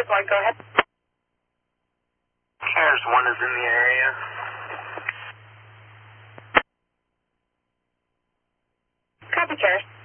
Point, go ahead. Cares 1 is in the area. Copy, Cares.